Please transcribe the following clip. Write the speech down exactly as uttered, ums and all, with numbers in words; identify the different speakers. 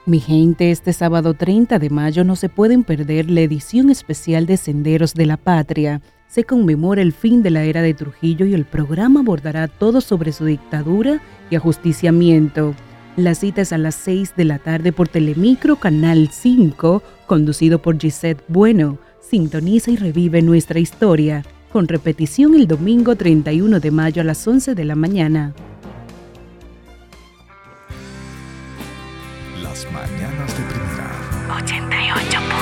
Speaker 1: Mi gente, este sábado treinta de mayo no se pueden perder la edición especial de Senderos de la Patria. Se conmemora el fin de la era de Trujillo y el programa abordará todo sobre su dictadura y ajusticiamiento. La cita es a las seis de la tarde por Telemicro Canal cinco, conducido por Gisette Bueno. Sintoniza y revive nuestra historia, con repetición el domingo treinta y uno de mayo a las once de la mañana.